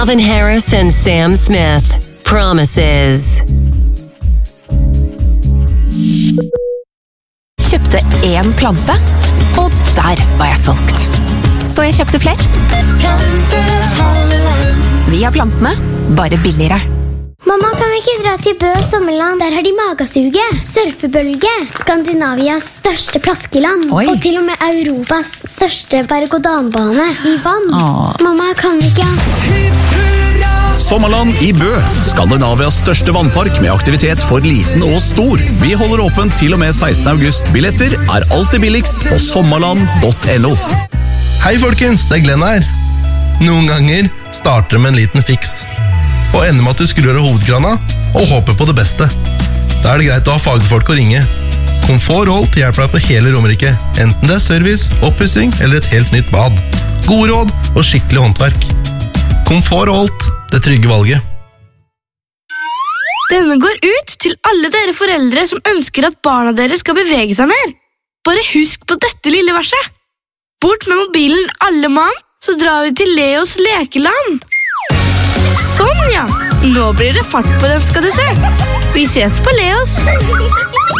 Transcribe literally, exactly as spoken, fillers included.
Calvin Harris and Sam Smith. Promises. Kjøpte en plante, og der var jeg solgt. Så jeg kjøpte flere. Vi har plantene, bare billigere. Mamma, kan vi ikke dra til Bø sommerland? Der har de magasuge, surfebølge, Skandinavias største plaskeland, Oi. og til og med Europas største berg-og-dal-bane i vann. Åh. Mamma, kan vi ikke... Sommerland i Bø, Skandinavias største vannpark med aktivitet for liten og stor. Vi holder åpent til og med sekstende august. Billetter er alltid billigst på sommerland punktum no. Hei folkens, det er Glenn her. Noen ganger starter det med en liten fiks, og ender med at du skrur av hovedkrana og håper på det beste. Da er det greit å ha fagfolk å ringe. Komfort Holt hjelper deg på hele Romerike, enten det er service, oppussing eller et helt nytt bad. God råd og skikkelig håndverk. Komfort Holt, det trygge valget. Denne går ut til alle dere foreldre som ønsker at barna deres skal bevege seg mer. Bare husk på dette lille verset. Bort med mobilen alle mann, så drar vi til Leos lekeland. Sånn ja, nå blir det fart på dem skal du se. Vi ses på Leos.